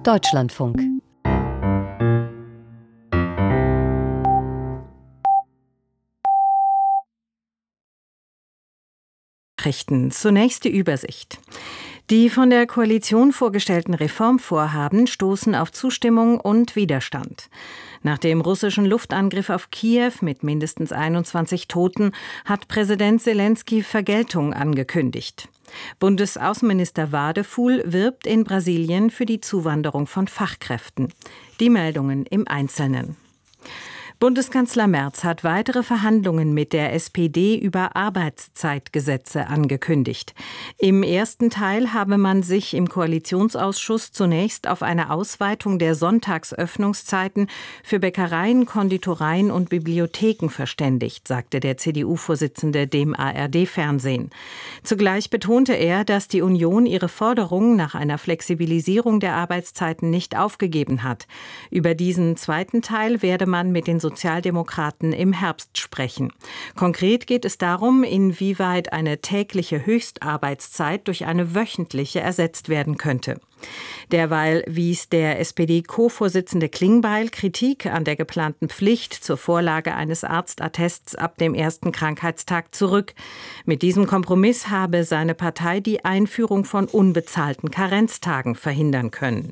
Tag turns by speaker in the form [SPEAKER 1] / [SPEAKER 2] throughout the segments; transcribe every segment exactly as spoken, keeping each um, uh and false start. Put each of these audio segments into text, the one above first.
[SPEAKER 1] Deutschlandfunk.
[SPEAKER 2] Nachrichten. Zunächst die Übersicht. Die von der Koalition vorgestellten Reformvorhaben stoßen auf Zustimmung und Widerstand. Nach dem russischen Luftangriff auf Kiew mit mindestens einundzwanzig Toten hat Präsident Selenskyj Vergeltung angekündigt. Bundesaußenminister Wadefuhl wirbt in Brasilien für die Zuwanderung von Fachkräften. Die Meldungen im Einzelnen. Bundeskanzler Merz hat weitere Verhandlungen mit der S P D über Arbeitszeitgesetze angekündigt. Im ersten Teil habe man sich im Koalitionsausschuss zunächst auf eine Ausweitung der Sonntagsöffnungszeiten für Bäckereien, Konditoreien und Bibliotheken verständigt, sagte der C D U-Vorsitzende dem A R D-Fernsehen. Zugleich betonte er, dass die Union ihre Forderung nach einer Flexibilisierung der Arbeitszeiten nicht aufgegeben hat. Über diesen zweiten Teil werde man mit den Sozialdemokraten im Herbst sprechen. Konkret geht es darum, inwieweit eine tägliche Höchstarbeitszeit durch eine wöchentliche ersetzt werden könnte. Derweil wies der S P D-Co-Vorsitzende Klingbeil Kritik an der geplanten Pflicht zur Vorlage eines Arztattests ab dem ersten Krankheitstag zurück. Mit diesem Kompromiss habe seine Partei die Einführung von unbezahlten Karenztagen verhindern können.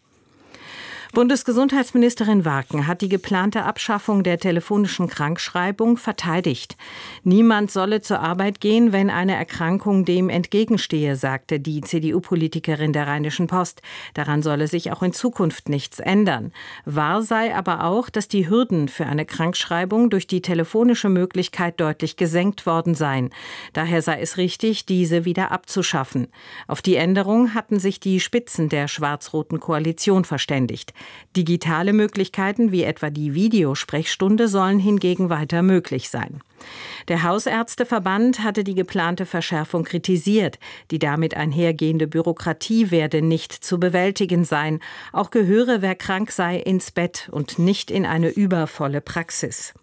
[SPEAKER 2] Bundesgesundheitsministerin Warken hat die geplante Abschaffung der telefonischen Krankschreibung verteidigt. Niemand solle zur Arbeit gehen, wenn eine Erkrankung dem entgegenstehe, sagte die C D U-Politikerin der Rheinischen Post. Daran solle sich auch in Zukunft nichts ändern. Wahr sei aber auch, dass die Hürden für eine Krankschreibung durch die telefonische Möglichkeit deutlich gesenkt worden seien. Daher sei es richtig, diese wieder abzuschaffen. Auf die Änderung hatten sich die Spitzen der schwarz-roten Koalition verständigt. Digitale Möglichkeiten wie etwa die Videosprechstunde sollen hingegen weiter möglich sein. Der Hausärzteverband hatte die geplante Verschärfung kritisiert. Die damit einhergehende Bürokratie werde nicht zu bewältigen sein. Auch gehöre, wer krank sei, ins Bett und nicht in eine übervolle Praxis.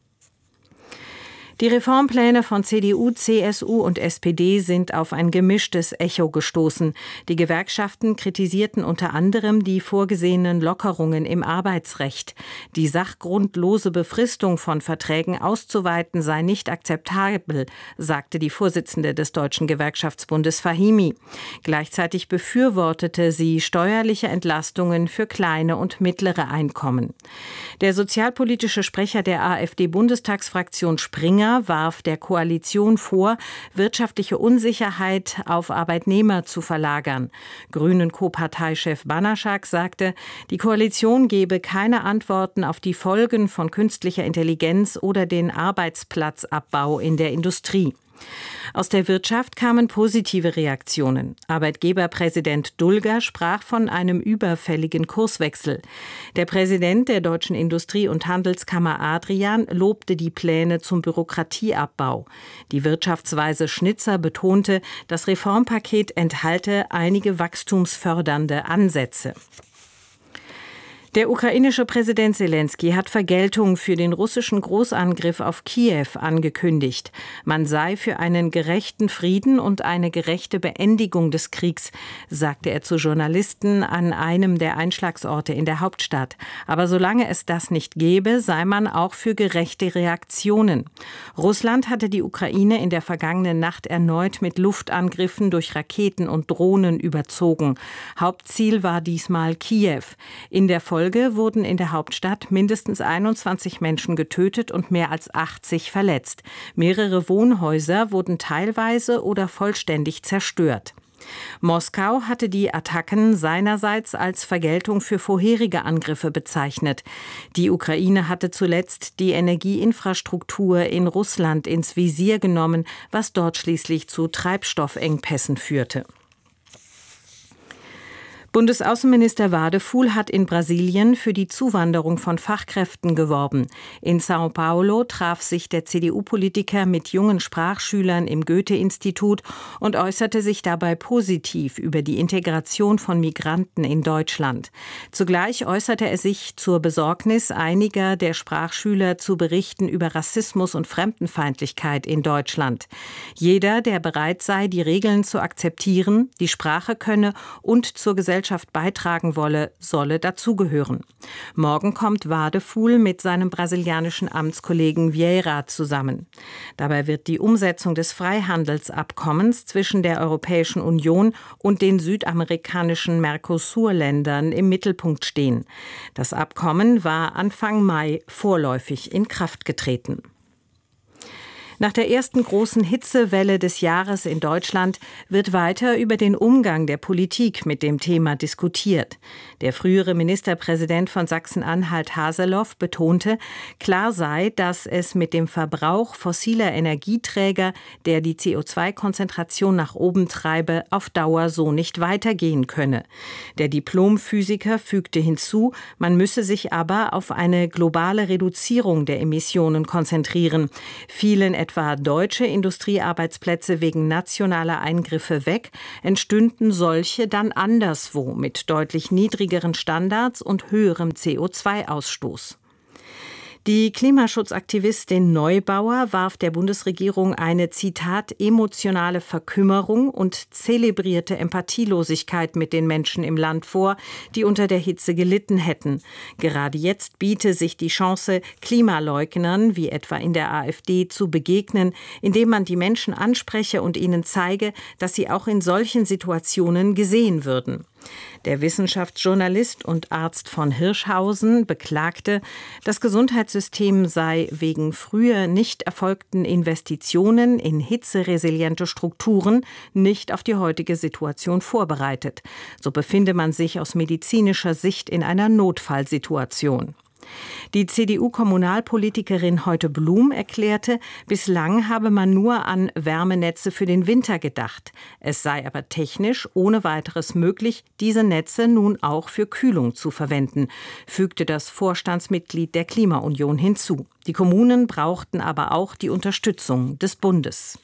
[SPEAKER 2] Die Reformpläne von C D U, C S U und S P D sind auf ein gemischtes Echo gestoßen. Die Gewerkschaften kritisierten unter anderem die vorgesehenen Lockerungen im Arbeitsrecht. Die sachgrundlose Befristung von Verträgen auszuweiten sei nicht akzeptabel, sagte die Vorsitzende des Deutschen Gewerkschaftsbundes Fahimi. Gleichzeitig befürwortete sie steuerliche Entlastungen für kleine und mittlere Einkommen. Der sozialpolitische Sprecher der AfD-Bundestagsfraktion Springer warf der Koalition vor, wirtschaftliche Unsicherheit auf Arbeitnehmer zu verlagern. Grünen-Co-Parteichef Banaschak sagte, die Koalition gebe keine Antworten auf die Folgen von künstlicher Intelligenz oder den Arbeitsplatzabbau in der Industrie. Aus der Wirtschaft kamen positive Reaktionen. Arbeitgeberpräsident Dulger sprach von einem überfälligen Kurswechsel. Der Präsident der Deutschen Industrie- und Handelskammer Adrian lobte die Pläne zum Bürokratieabbau. Die Wirtschaftsweise Schnitzer betonte, das Reformpaket enthalte einige wachstumsfördernde Ansätze. Der ukrainische Präsident Selenskyj hat Vergeltung für den russischen Großangriff auf Kiew angekündigt. Man sei für einen gerechten Frieden und eine gerechte Beendigung des Kriegs, sagte er zu Journalisten an einem der Einschlagsorte in der Hauptstadt. Aber solange es das nicht gäbe, sei man auch für gerechte Reaktionen. Russland hatte die Ukraine in der vergangenen Nacht erneut mit Luftangriffen durch Raketen und Drohnen überzogen. Hauptziel war diesmal Kiew. In der Folge wurden in der Hauptstadt mindestens einundzwanzig Menschen getötet und mehr als achtzig verletzt. Mehrere Wohnhäuser wurden teilweise oder vollständig zerstört. Moskau hatte die Attacken seinerseits als Vergeltung für vorherige Angriffe bezeichnet. Die Ukraine hatte zuletzt die Energieinfrastruktur in Russland ins Visier genommen, was dort schließlich zu Treibstoffengpässen führte. Bundesaußenminister Wadefuhl hat in Brasilien für die Zuwanderung von Fachkräften geworben. In São Paulo traf sich der C D U-Politiker mit jungen Sprachschülern im Goethe-Institut und äußerte sich dabei positiv über die Integration von Migranten in Deutschland. Zugleich äußerte er sich zur Besorgnis einiger der Sprachschüler zu Berichten über Rassismus und Fremdenfeindlichkeit in Deutschland. Jeder, der bereit sei, die Regeln zu akzeptieren, die Sprache könne und zur Gesellschaft Gesellschaft beitragen wolle, solle dazugehören. Morgen kommt Wadefuhl mit seinem brasilianischen Amtskollegen Vieira zusammen. Dabei wird die Umsetzung des Freihandelsabkommens zwischen der Europäischen Union und den südamerikanischen Mercosur-Ländern im Mittelpunkt stehen. Das Abkommen war Anfang Mai vorläufig in Kraft getreten. Nach der ersten großen Hitzewelle des Jahres in Deutschland wird weiter über den Umgang der Politik mit dem Thema diskutiert. Der frühere Ministerpräsident von Sachsen-Anhalt, Haseloff, betonte, klar sei, dass es mit dem Verbrauch fossiler Energieträger, der die C O zwei Konzentration nach oben treibe, auf Dauer so nicht weitergehen könne. Der Diplomphysiker fügte hinzu, man müsse sich aber auf eine globale Reduzierung der Emissionen konzentrieren. Vielen etwa deutsche Industriearbeitsplätze wegen nationaler Eingriffe weg, entstünden solche dann anderswo mit deutlich niedrigeren Standards und höherem C O zwei Ausstoß. Die Klimaschutzaktivistin Neubauer warf der Bundesregierung eine, Zitat, emotionale Verkümmerung und zelebrierte Empathielosigkeit mit den Menschen im Land vor, die unter der Hitze gelitten hätten. Gerade jetzt biete sich die Chance, Klimaleugnern, wie etwa in der AfD, zu begegnen, indem man die Menschen anspreche und ihnen zeige, dass sie auch in solchen Situationen gesehen würden. Der Wissenschaftsjournalist und Arzt von Hirschhausen beklagte, das Gesundheitssystem sei wegen früher nicht erfolgten Investitionen in hitzeresiliente Strukturen nicht auf die heutige Situation vorbereitet. So befinde man sich aus medizinischer Sicht in einer Notfallsituation. Die C D U-Kommunalpolitikerin Heute Blum erklärte, bislang habe man nur an Wärmenetze für den Winter gedacht. Es sei aber technisch ohne weiteres möglich, diese Netze nun auch für Kühlung zu verwenden, fügte das Vorstandsmitglied der Klimaunion hinzu. Die Kommunen brauchten aber auch die Unterstützung des Bundes.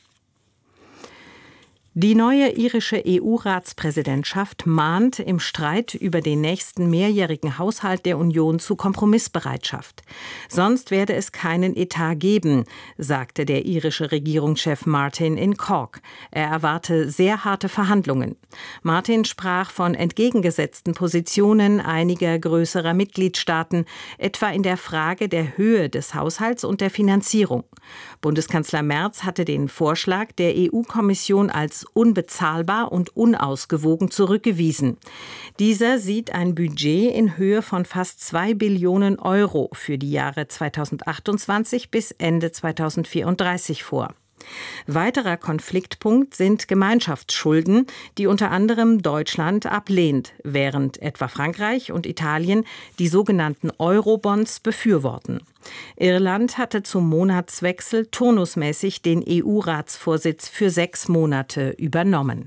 [SPEAKER 2] Die neue irische E U-Ratspräsidentschaft mahnt im Streit über den nächsten mehrjährigen Haushalt der Union zu Kompromissbereitschaft. Sonst werde es keinen Etat geben, sagte der irische Regierungschef Martin in Cork. Er erwarte sehr harte Verhandlungen. Martin sprach von entgegengesetzten Positionen einiger größerer Mitgliedstaaten, etwa in der Frage der Höhe des Haushalts und der Finanzierung. Bundeskanzler Merz hatte den Vorschlag der E U-Kommission als unbezahlbar und unausgewogen zurückgewiesen. Dieser sieht ein Budget in Höhe von fast zwei Billionen Euro für die Jahre zweitausendachtundzwanzig bis Ende zweitausendvierunddreißig vor. Weiterer Konfliktpunkt sind Gemeinschaftsschulden, die unter anderem Deutschland ablehnt, während etwa Frankreich und Italien die sogenannten Eurobonds befürworten. Irland hatte zum Monatswechsel turnusmäßig den E U-Ratsvorsitz für sechs Monate übernommen.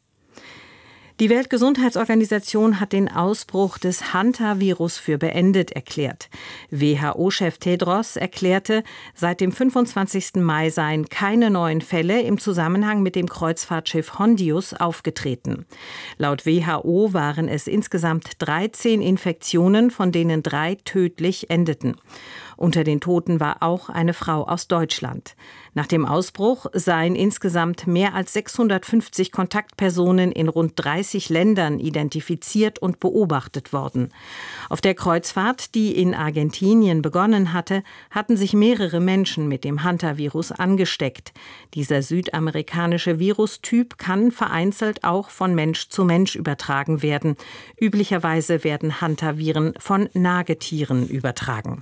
[SPEAKER 2] Die Weltgesundheitsorganisation hat den Ausbruch des Hantavirus für beendet erklärt. W H O-Chef Tedros erklärte, seit dem fünfundzwanzigsten Mai seien keine neuen Fälle im Zusammenhang mit dem Kreuzfahrtschiff Hondius aufgetreten. Laut W H O waren es insgesamt dreizehn Infektionen, von denen drei tödlich endeten. Unter den Toten war auch eine Frau aus Deutschland. Nach dem Ausbruch seien insgesamt mehr als sechshundertfünfzig Kontaktpersonen in rund dreißig Ländern identifiziert und beobachtet worden. Auf der Kreuzfahrt, die in Argentinien begonnen hatte, hatten sich mehrere Menschen mit dem Hantavirus angesteckt. Dieser südamerikanische Virustyp kann vereinzelt auch von Mensch zu Mensch übertragen werden. Üblicherweise werden Hantaviren von Nagetieren übertragen.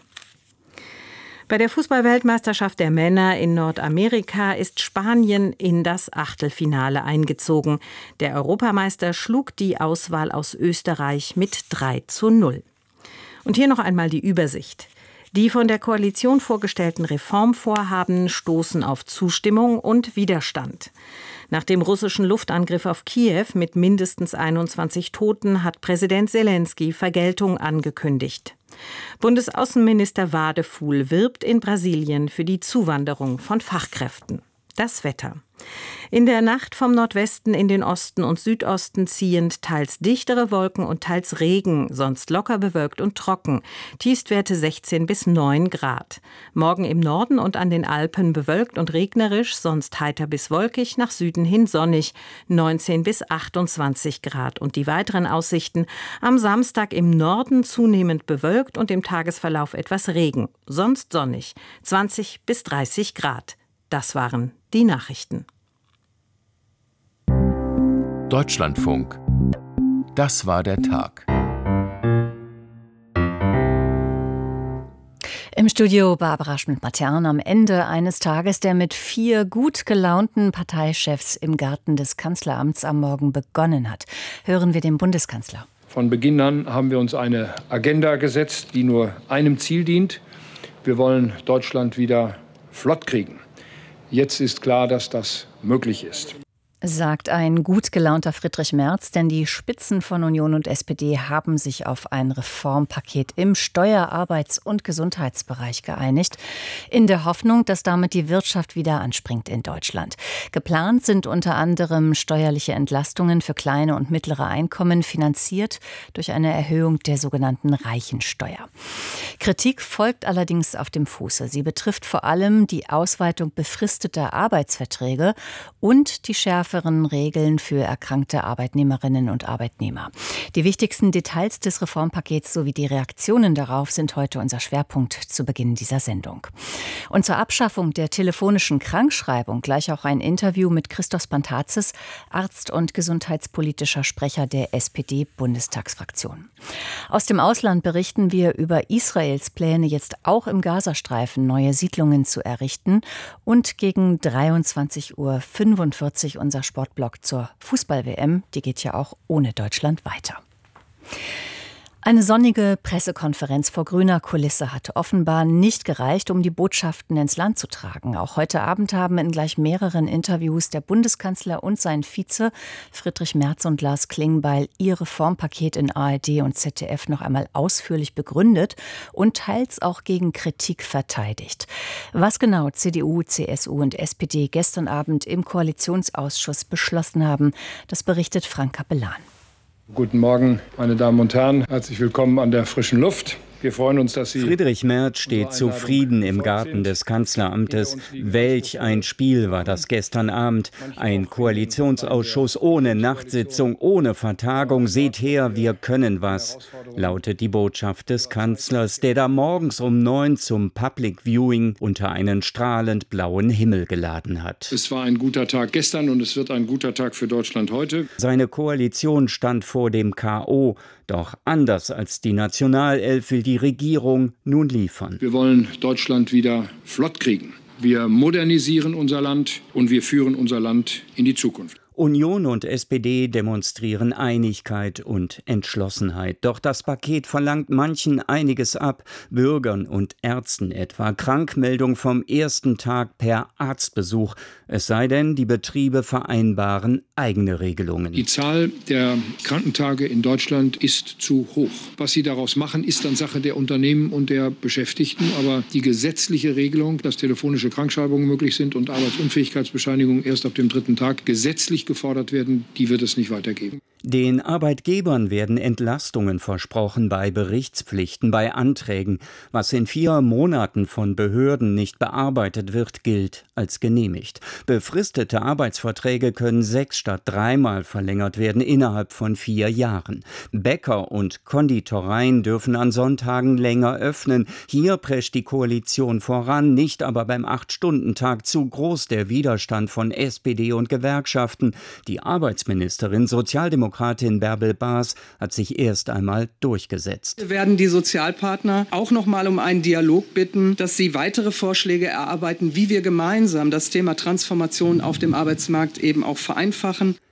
[SPEAKER 2] Bei der Fußball-Weltmeisterschaft der Männer in Nordamerika ist Spanien in das Achtelfinale eingezogen. Der Europameister schlug die Auswahl aus Österreich mit drei zu null. Und hier noch einmal die Übersicht. Die von der Koalition vorgestellten Reformvorhaben stoßen auf Zustimmung und Widerstand. Nach dem russischen Luftangriff auf Kiew mit mindestens einundzwanzig Toten hat Präsident Selenskyj Vergeltung angekündigt. Bundesaußenminister Wadefuhl wirbt in Brasilien für die Zuwanderung von Fachkräften. Das Wetter. In der Nacht vom Nordwesten in den Osten und Südosten ziehend teils dichtere Wolken und teils Regen, sonst locker bewölkt und trocken. Tiefstwerte sechzehn bis neun Grad. Morgen im Norden und an den Alpen bewölkt und regnerisch, sonst heiter bis wolkig, nach Süden hin sonnig, neunzehn bis achtundzwanzig Grad. Und die weiteren Aussichten: am Samstag im Norden zunehmend bewölkt und im Tagesverlauf etwas Regen, sonst sonnig, zwanzig bis dreißig Grad. Das waren die Nachrichten.
[SPEAKER 1] Deutschlandfunk. Das war der Tag.
[SPEAKER 3] Im Studio Barbara Schmidt-Matern am Ende eines Tages, der mit vier gut gelaunten Parteichefs im Garten des Kanzleramts am Morgen begonnen hat. Hören wir den Bundeskanzler.
[SPEAKER 4] Von Beginn an haben wir uns eine Agenda gesetzt, die nur einem Ziel dient. Wir wollen Deutschland wieder flott kriegen. Jetzt ist klar, dass das möglich ist.
[SPEAKER 3] Sagt ein gut gelaunter Friedrich Merz, denn die Spitzen von Union und S P D haben sich auf ein Reformpaket im Steuer-, Arbeits- und Gesundheitsbereich geeinigt, in der Hoffnung, dass damit die Wirtschaft wieder anspringt in Deutschland. Geplant sind unter anderem steuerliche Entlastungen für kleine und mittlere Einkommen, finanziert durch eine Erhöhung der sogenannten Reichensteuer. Kritik folgt allerdings auf dem Fuße. Sie betrifft vor allem die Ausweitung befristeter Arbeitsverträge und die Schärfe Regeln für erkrankte Arbeitnehmerinnen und Arbeitnehmer. Die wichtigsten Details des Reformpakets sowie die Reaktionen darauf sind heute unser Schwerpunkt zu Beginn dieser Sendung. Und zur Abschaffung der telefonischen Krankschreibung gleich auch ein Interview mit Christos Pantazis, Arzt und gesundheitspolitischer Sprecher der S P D-Bundestagsfraktion. Aus dem Ausland berichten wir über Israels Pläne, jetzt auch im Gazastreifen neue Siedlungen zu errichten, und gegen dreiundzwanzig Uhr fünfundvierzig unser Sportblock zur Fußball-W M. Die geht ja auch ohne Deutschland weiter. Eine sonnige Pressekonferenz vor grüner Kulisse hatte offenbar nicht gereicht, um die Botschaften ins Land zu tragen. Auch heute Abend haben in gleich mehreren Interviews der Bundeskanzler und sein Vize Friedrich Merz und Lars Klingbeil ihr Reformpaket in A R D und Z D F noch einmal ausführlich begründet und teils auch gegen Kritik verteidigt. Was genau C D U, C S U und S P D gestern Abend im Koalitionsausschuss beschlossen haben, das berichtet Frank Capellan.
[SPEAKER 4] Guten Morgen, meine Damen und Herren. Herzlich willkommen an der frischen Luft. Wir freuen uns, dass Sie...
[SPEAKER 5] Friedrich Merz steht zufrieden im Garten des Kanzleramtes. Welch ein Spiel war das gestern Abend. Ein Koalitionsausschuss ohne Nachtsitzung, ohne Vertagung. Seht her, wir können was, lautet die Botschaft des Kanzlers, der da morgens um neun zum Public Viewing unter einen strahlend blauen Himmel geladen hat.
[SPEAKER 4] Es war ein guter Tag gestern und es wird ein guter Tag für Deutschland heute.
[SPEAKER 5] Seine Koalition stand vor dem K O. Doch anders als die Nationalelf will die Regierung nun liefern.
[SPEAKER 4] Wir wollen Deutschland wieder flott kriegen. Wir modernisieren unser Land und wir führen unser Land in die Zukunft.
[SPEAKER 5] Union und S P D demonstrieren Einigkeit und Entschlossenheit. Doch das Paket verlangt manchen einiges ab, Bürgern und Ärzten etwa. Krankmeldung vom ersten Tag per Arztbesuch. Es sei denn, die Betriebe vereinbaren eigene Regelungen.
[SPEAKER 4] Die Zahl der Krankentage in Deutschland ist zu hoch. Was sie daraus machen, ist dann Sache der Unternehmen und der Beschäftigten. Aber die gesetzliche Regelung, dass telefonische Krankschreibungen möglich sind und Arbeitsunfähigkeitsbescheinigungen erst ab dem dritten Tag gesetzlich gefordert werden, die wird es nicht weitergeben.
[SPEAKER 5] Den Arbeitgebern werden Entlastungen versprochen bei Berichtspflichten, bei Anträgen. Was in vier Monaten von Behörden nicht bearbeitet wird, gilt als genehmigt. Befristete Arbeitsverträge können sechs statt dreimal verlängert werden innerhalb von vier Jahren. Bäcker und Konditoreien dürfen an Sonntagen länger öffnen. Hier prescht die Koalition voran, nicht aber beim Acht-Stunden-Tag. Zu groß der Widerstand von S P D und Gewerkschaften. Die Arbeitsministerin, Sozialdemokratin Bärbel Baas, hat sich erst einmal durchgesetzt.
[SPEAKER 6] Wir werden die Sozialpartner auch noch mal um einen Dialog bitten, dass sie weitere Vorschläge erarbeiten, wie wir gemeinsam das Thema Transformation auf dem Arbeitsmarkt eben auch vereinfachen.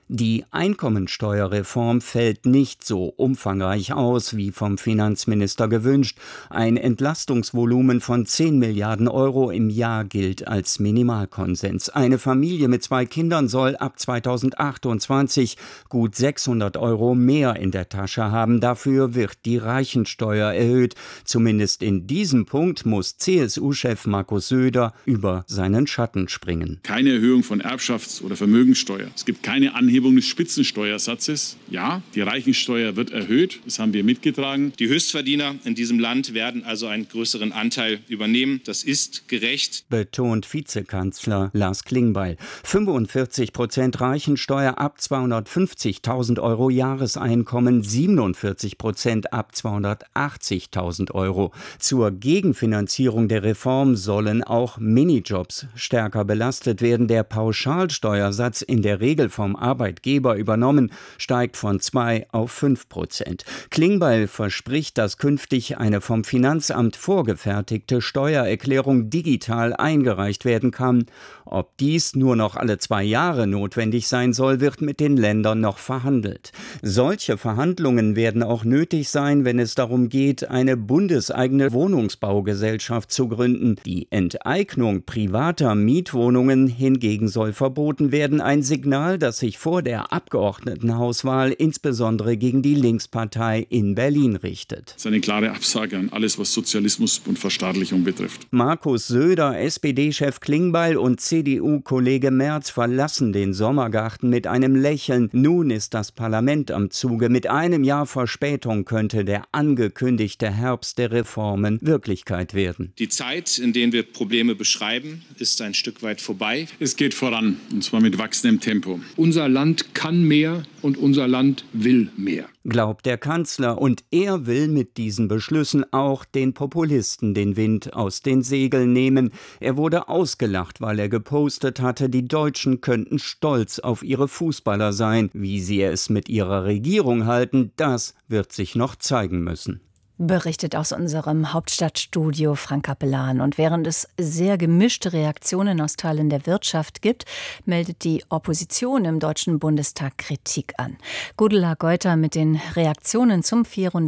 [SPEAKER 5] Die Einkommensteuerreform fällt nicht so umfangreich aus, wie vom Finanzminister gewünscht. Ein Entlastungsvolumen von zehn Milliarden Euro im Jahr gilt als Minimalkonsens. Eine Familie mit zwei Kindern soll ab zweitausendachtundzwanzig gut sechshundert Euro mehr in der Tasche haben. Dafür wird die Reichensteuer erhöht. Zumindest in diesem Punkt muss C S U-Chef Markus Söder über seinen Schatten springen.
[SPEAKER 7] Keine Erhöhung von Erbschafts- oder Vermögenssteuer. Es gibt keine Anhebung des Spitzensteuersatzes. Ja, die Reichensteuer wird erhöht. Das haben wir mitgetragen.
[SPEAKER 8] Die Höchstverdiener in diesem Land werden also einen größeren Anteil übernehmen. Das ist gerecht,
[SPEAKER 5] betont Vizekanzler Lars Klingbeil. fünfundvierzig Prozent Reichensteuer ab zweihundertfünfzigtausend Euro Jahreseinkommen, siebenundvierzig Prozent ab zweihundertachtzigtausend Euro. Zur Gegenfinanzierung der Reform sollen auch Minijobs stärker belastet werden. Der Pauschalsteuersatz, in der Regel vom Arbeitgeber übernommen, steigt von zwei auf fünf Prozent. Klingbeil verspricht, dass künftig eine vom Finanzamt vorgefertigte Steuererklärung digital eingereicht werden kann. Ob dies nur noch alle zwei Jahre notwendig sein soll, wird mit den Ländern noch verhandelt. Solche Verhandlungen werden auch nötig sein, wenn es darum geht, eine bundeseigene Wohnungsbaugesellschaft zu gründen. Die Enteignung privater Mietwohnungen hingegen soll verboten werden. Ein Signal, das sich vor der Abgeordnetenhauswahl insbesondere gegen die Linkspartei in Berlin richtet.
[SPEAKER 7] Das ist eine klare Absage an alles, was Sozialismus und Verstaatlichung betrifft.
[SPEAKER 5] Markus Söder, S P D-Chef Klingbeil und C D U-Kollege Merz verlassen den Sommergarten mit einem Lächeln. Nun ist das Parlament am Zuge. Mit einem Jahr Verspätung könnte der angekündigte Herbst der Reformen Wirklichkeit werden.
[SPEAKER 8] Die Zeit, in der wir Probleme beschreiben, ist ein Stück weit vorbei.
[SPEAKER 7] Es geht voran, und zwar mit wachsendem Tempo.
[SPEAKER 4] Unser Land kann mehr und unser Land will mehr.
[SPEAKER 5] Glaubt der Kanzler, und er will mit diesen Beschlüssen auch den Populisten den Wind aus den Segeln nehmen. Er wurde ausgelacht, weil er gepostet hatte, die Deutschen könnten stolz auf ihre Fußballer sein. Wie sie es mit ihrer Regierung halten, das wird sich noch zeigen müssen.
[SPEAKER 3] Berichtet aus unserem Hauptstadtstudio Frank Capellan. Und während es sehr gemischte Reaktionen aus Teilen der Wirtschaft gibt, meldet die Opposition im Deutschen Bundestag Kritik an. Gudula Geuter mit den Reaktionen zum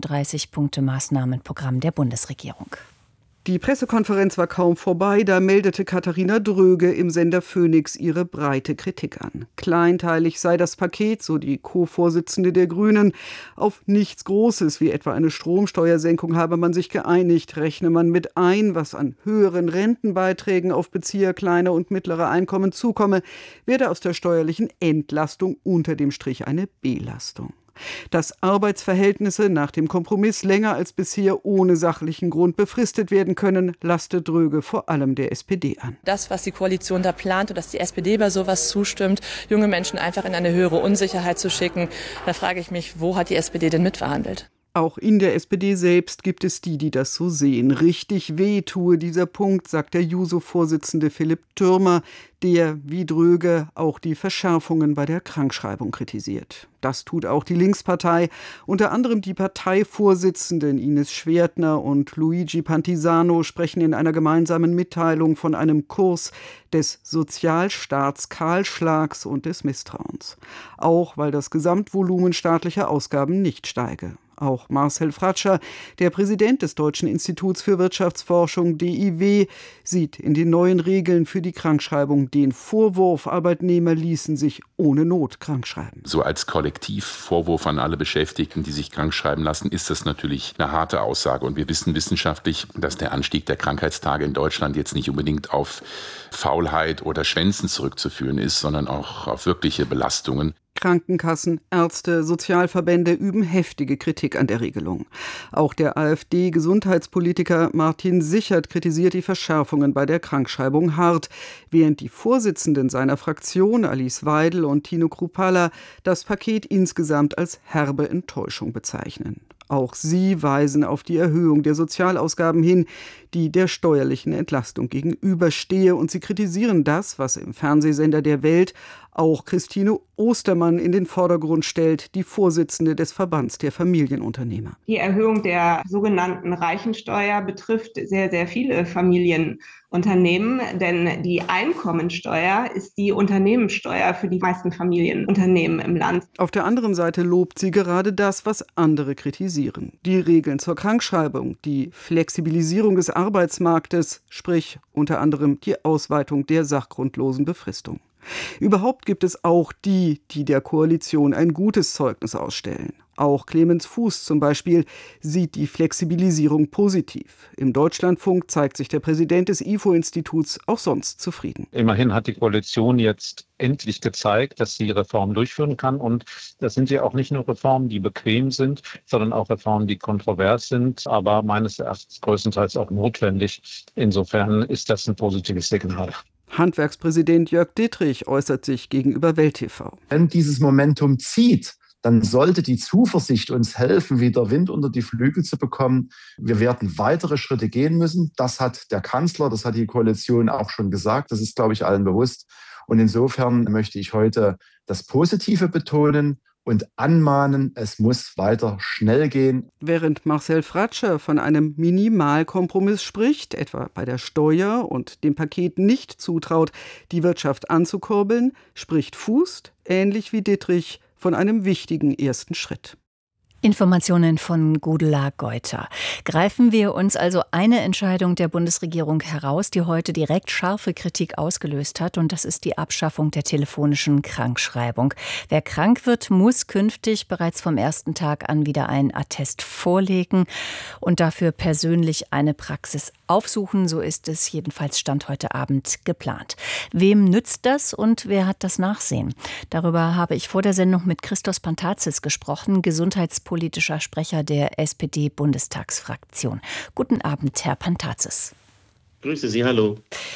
[SPEAKER 3] vierunddreißig-Punkte-Maßnahmenprogramm der Bundesregierung.
[SPEAKER 6] Die Pressekonferenz war kaum vorbei, da meldete Katharina Dröge im Sender Phoenix ihre breite Kritik an. Kleinteilig sei das Paket, so die Co-Vorsitzende der Grünen. Auf nichts Großes, wie etwa eine Stromsteuersenkung, habe man sich geeinigt. Rechne man mit ein, was an höheren Rentenbeiträgen auf Bezieher kleiner und mittlerer Einkommen zukomme, werde aus der steuerlichen Entlastung unter dem Strich eine Belastung. Dass Arbeitsverhältnisse nach dem Kompromiss länger als bisher ohne sachlichen Grund befristet werden können, lastet Dröge vor allem der S P D an.
[SPEAKER 9] Das, was die Koalition da plant und dass die S P D bei sowas zustimmt, junge Menschen einfach in eine höhere Unsicherheit zu schicken, da frage ich mich, wo hat die S P D denn mitverhandelt?
[SPEAKER 6] Auch in der S P D selbst gibt es die, die das so sehen. Richtig weh tue dieser Punkt, sagt der Juso-Vorsitzende Philipp Türmer, der, wie Dröge, auch die Verschärfungen bei der Krankschreibung kritisiert. Das tut auch die Linkspartei. Unter anderem die Parteivorsitzenden Ines Schwertner und Luigi Pantisano sprechen in einer gemeinsamen Mitteilung von einem Kurs des Sozialstaatskahlschlags und des Misstrauens. Auch weil das Gesamtvolumen staatlicher Ausgaben nicht steige. Auch Marcel Fratscher, der Präsident des Deutschen Instituts für Wirtschaftsforschung D I W, sieht in den neuen Regeln für die Krankschreibung den Vorwurf, Arbeitnehmer ließen sich ohne Not krankschreiben.
[SPEAKER 10] So als Kollektivvorwurf an alle Beschäftigten, die sich krankschreiben lassen, ist das natürlich eine harte Aussage. Und wir wissen wissenschaftlich, dass der Anstieg der Krankheitstage in Deutschland jetzt nicht unbedingt auf Faulheit oder Schwänzen zurückzuführen ist, sondern auch auf wirkliche Belastungen.
[SPEAKER 6] Krankenkassen, Ärzte, Sozialverbände üben heftige Kritik an der Regelung. Auch der AfD-Gesundheitspolitiker Martin Sichert kritisiert die Verschärfungen bei der Krankschreibung hart, während die Vorsitzenden seiner Fraktion, Alice Weidel und Tino Kruppalla, das Paket insgesamt als herbe Enttäuschung bezeichnen. Auch sie weisen auf die Erhöhung der Sozialausgaben hin, die der steuerlichen Entlastung gegenüberstehe. Und sie kritisieren das, was im Fernsehsender der Welt auch Christine Ostermann in den Vordergrund stellt, die Vorsitzende des Verbands der Familienunternehmer.
[SPEAKER 11] Die Erhöhung der sogenannten Reichensteuer betrifft sehr, sehr viele Familienunternehmen, denn die Einkommensteuer ist die Unternehmenssteuer für die meisten Familienunternehmen im Land.
[SPEAKER 6] Auf der anderen Seite lobt sie gerade das, was andere kritisieren. Die Regeln zur Krankschreibung, die Flexibilisierung des Arbeitsmarktes, sprich unter anderem die Ausweitung der sachgrundlosen Befristung. Überhaupt gibt es auch die, die der Koalition ein gutes Zeugnis ausstellen. Auch Clemens Fuß zum Beispiel sieht die Flexibilisierung positiv. Im Deutschlandfunk zeigt sich der Präsident des I F O-Instituts auch sonst zufrieden.
[SPEAKER 12] Immerhin hat die Koalition jetzt endlich gezeigt, dass sie Reformen durchführen kann. Und das sind ja auch nicht nur Reformen, die bequem sind, sondern auch Reformen, die kontrovers sind, aber meines Erachtens größtenteils auch notwendig. Insofern ist das ein positives Signal.
[SPEAKER 6] Handwerkspräsident Jörg Dittrich äußert sich gegenüber Welt T V.
[SPEAKER 13] Wenn dieses Momentum zieht, dann sollte die Zuversicht uns helfen, wieder Wind unter die Flügel zu bekommen. Wir werden weitere Schritte gehen müssen. Das hat der Kanzler, das hat die Koalition auch schon gesagt. Das ist, glaube ich, allen bewusst. Und insofern möchte ich heute das Positive betonen und anmahnen, es muss weiter schnell gehen.
[SPEAKER 6] Während Marcel Fratscher von einem Minimalkompromiss spricht, etwa bei der Steuer und dem Paket nicht zutraut, die Wirtschaft anzukurbeln, spricht Fuß, ähnlich wie Dittrich, von einem wichtigen ersten Schritt.
[SPEAKER 3] Informationen von Gudula Geuter. Greifen wir uns also eine Entscheidung der Bundesregierung heraus, die heute direkt scharfe Kritik ausgelöst hat, und das ist die Abschaffung der telefonischen Krankschreibung. Wer krank wird, muss künftig bereits vom ersten Tag an wieder einen Attest vorlegen und dafür persönlich eine Praxis aufsuchen. So ist es jedenfalls Stand heute Abend geplant. Wem nützt das und wer hat das Nachsehen? Darüber habe ich vor der Sendung mit Christos Pantazis gesprochen, Gesundheitspolitiker, politischer Sprecher der S P D-Bundestagsfraktion. Guten Abend, Herr Pantazis.
[SPEAKER 14] Grüße Sie, hallo.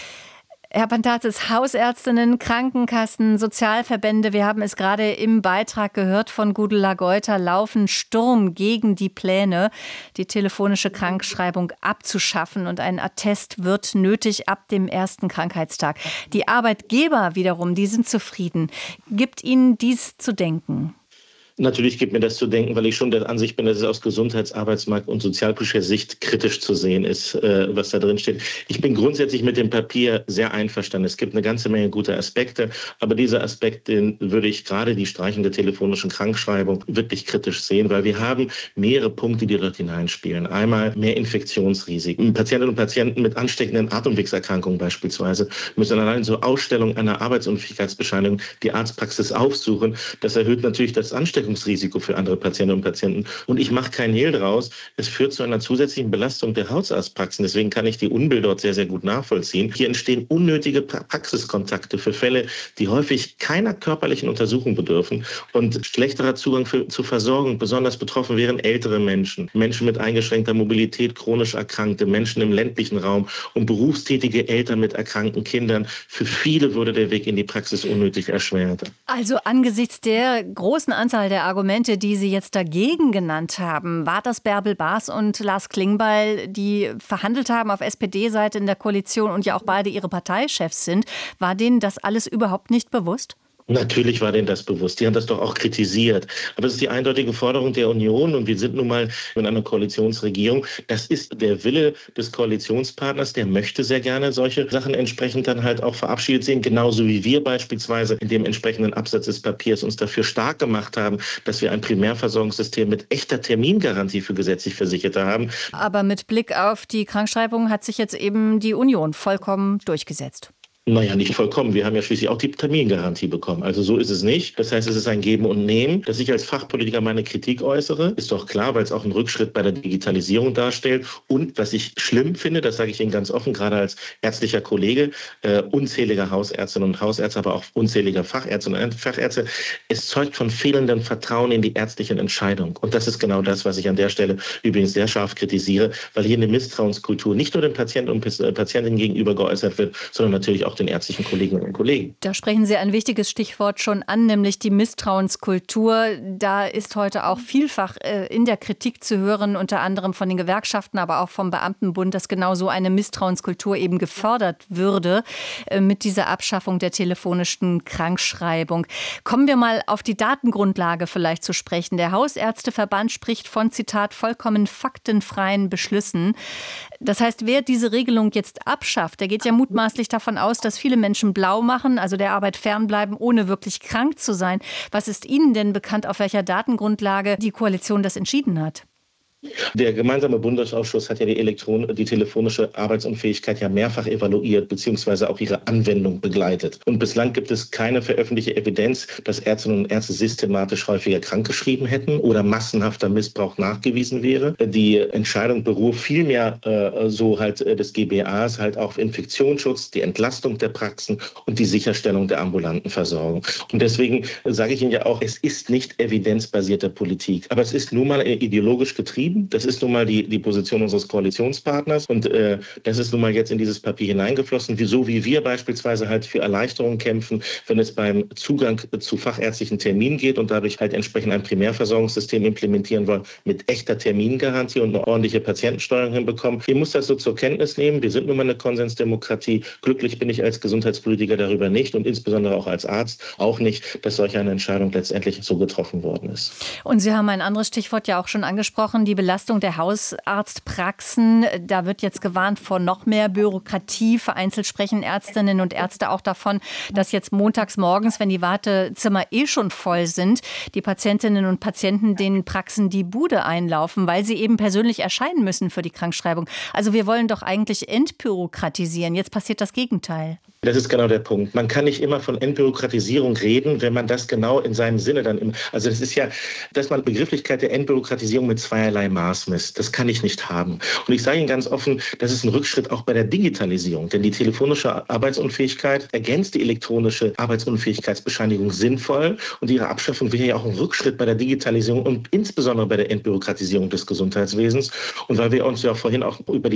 [SPEAKER 3] Herr Pantazis, Hausärztinnen, Krankenkassen, Sozialverbände, wir haben es gerade im Beitrag gehört von Gudula Geuter, laufen Sturm gegen die Pläne, die telefonische Krankschreibung abzuschaffen, und ein Attest wird nötig ab dem ersten Krankheitstag. Die Arbeitgeber wiederum, die sind zufrieden. Gibt Ihnen dies zu denken?
[SPEAKER 14] Natürlich gibt mir das zu denken, weil ich schon der Ansicht bin, dass es aus Gesundheits-, Arbeitsmarkt- und sozialpolitischer Sicht kritisch zu sehen ist, was da drin steht. Ich bin grundsätzlich mit dem Papier sehr einverstanden. Es gibt eine ganze Menge guter Aspekte, aber dieser Aspekt, den würde ich gerade die Streichung der telefonischen Krankschreibung wirklich kritisch sehen, weil wir haben mehrere Punkte, die dort hineinspielen. Einmal mehr Infektionsrisiken. Patientinnen und Patienten mit ansteckenden Atemwegserkrankungen beispielsweise müssen allein zur Ausstellung einer Arbeitsunfähigkeitsbescheinigung die Arztpraxis aufsuchen. Das erhöht natürlich das Ansteckungsrisiko für andere Patientinnen und Patienten. Und ich mache keinen Hehl draus. Es führt zu einer zusätzlichen Belastung der Hausarztpraxen. Deswegen kann ich die Unbill dort sehr, sehr gut nachvollziehen. Hier entstehen unnötige Praxiskontakte für Fälle, die häufig keiner körperlichen Untersuchung bedürfen. Und schlechterer Zugang für, zur Versorgung. Besonders betroffen wären ältere Menschen, Menschen mit eingeschränkter Mobilität, chronisch Erkrankte, Menschen im ländlichen Raum und berufstätige Eltern mit erkrankten Kindern. Für viele würde der Weg in die Praxis unnötig erschwert.
[SPEAKER 3] Also angesichts der großen Anzahl der Argumente, die Sie jetzt dagegen genannt haben, war das Bärbel Baas und Lars Klingbeil, die verhandelt haben auf S P D-Seite in der Koalition und ja auch beide ihre Parteichefs sind, war denen das alles überhaupt nicht bewusst?
[SPEAKER 14] Natürlich war denen das bewusst. Die haben das doch auch kritisiert. Aber es ist die eindeutige Forderung der Union, und wir sind nun mal in einer Koalitionsregierung. Das ist der Wille des Koalitionspartners. Der möchte sehr gerne solche Sachen entsprechend dann halt auch verabschiedet sehen. Genauso wie wir beispielsweise in dem entsprechenden Absatz des Papiers uns dafür stark gemacht haben, dass wir ein Primärversorgungssystem mit echter Termingarantie für gesetzlich Versicherte haben.
[SPEAKER 3] Aber mit Blick auf die Krankschreibung hat sich jetzt eben die Union vollkommen durchgesetzt.
[SPEAKER 14] Naja, nicht vollkommen. Wir haben ja schließlich auch die Termingarantie bekommen. Also so ist es nicht. Das heißt, es ist ein Geben und Nehmen. Dass ich als Fachpolitiker meine Kritik äußere, ist doch klar, weil es auch einen Rückschritt bei der Digitalisierung darstellt. Und was ich schlimm finde, das sage ich Ihnen ganz offen, gerade als ärztlicher Kollege, äh, unzähliger Hausärztinnen und Hausärzte, aber auch unzähliger Fachärztinnen und Fachärzte, es zeugt von fehlendem Vertrauen in die ärztlichen Entscheidungen. Und das ist genau das, was ich an der Stelle übrigens sehr scharf kritisiere, weil hier eine Misstrauenskultur nicht nur den Patienten und Patientinnen gegenüber geäußert wird, sondern natürlich auch den ärztlichen Kolleginnen und Kollegen.
[SPEAKER 3] Da sprechen Sie ein wichtiges Stichwort schon an, nämlich die Misstrauenskultur. Da ist heute auch vielfach in der Kritik zu hören, unter anderem von den Gewerkschaften, aber auch vom Beamtenbund, dass genau so eine Misstrauenskultur eben gefördert würde mit dieser Abschaffung der telefonischen Krankschreibung. Kommen wir mal auf die Datengrundlage vielleicht zu sprechen. Der Hausärzteverband spricht von, Zitat, vollkommen faktenfreien Beschlüssen. Das heißt, wer diese Regelung jetzt abschafft, der geht ja mutmaßlich davon aus, dass viele Menschen blau machen, also der Arbeit fernbleiben, ohne wirklich krank zu sein. Was ist Ihnen denn bekannt, auf welcher Datengrundlage die Koalition das entschieden hat?
[SPEAKER 14] Der gemeinsame Bundesausschuss hat ja die, Elektron- die telefonische Arbeitsunfähigkeit ja mehrfach evaluiert bzw. auch ihre Anwendung begleitet. Und bislang gibt es keine veröffentlichte Evidenz, dass Ärztinnen und Ärzte systematisch häufiger krankgeschrieben hätten oder massenhafter Missbrauch nachgewiesen wäre. Die Entscheidung beruht vielmehr äh, so halt äh, des G B As halt auf Infektionsschutz, die Entlastung der Praxen und die Sicherstellung der ambulanten Versorgung. Und deswegen sage ich Ihnen ja auch, es ist nicht evidenzbasierte Politik, aber es ist nun mal ideologisch getrieben. Das ist nun mal die, die Position unseres Koalitionspartners und äh, das ist nun mal jetzt in dieses Papier hineingeflossen, wie, so wie wir beispielsweise halt für Erleichterungen kämpfen, wenn es beim Zugang zu fachärztlichen Terminen geht und dadurch halt entsprechend ein Primärversorgungssystem implementieren wollen mit echter Termingarantie und eine ordentliche Patientensteuerung hinbekommen. Ihr müsst das so zur Kenntnis nehmen. Wir sind nun mal eine Konsensdemokratie. Glücklich bin ich als Gesundheitspolitiker darüber nicht und insbesondere auch als Arzt auch nicht, dass solch eine Entscheidung letztendlich so getroffen worden ist.
[SPEAKER 3] Und Sie haben ein anderes Stichwort ja auch schon angesprochen, die Belastung der Hausarztpraxen. Da wird jetzt gewarnt vor noch mehr Bürokratie. Vereinzelt sprechen Ärztinnen und Ärzte auch davon, dass jetzt montags morgens, wenn die Wartezimmer eh schon voll sind, die Patientinnen und Patienten den Praxen die Bude einlaufen, weil sie eben persönlich erscheinen müssen für die Krankschreibung. Also wir wollen doch eigentlich entbürokratisieren. Jetzt passiert das Gegenteil.
[SPEAKER 14] Das ist genau der Punkt. Man kann nicht immer von Entbürokratisierung reden, wenn man das genau in seinem Sinne dann im, also das ist ja, dass man Begrifflichkeit der Entbürokratisierung mit zweierlei Maß misst. Das kann ich nicht haben. Und ich sage Ihnen ganz offen, das ist ein Rückschritt auch bei der Digitalisierung, denn die telefonische Arbeitsunfähigkeit ergänzt die elektronische Arbeitsunfähigkeitsbescheinigung sinnvoll und ihre Abschaffung wäre ja auch ein Rückschritt bei der Digitalisierung und insbesondere bei der Entbürokratisierung des Gesundheitswesens. Und weil wir uns ja vorhin auch über die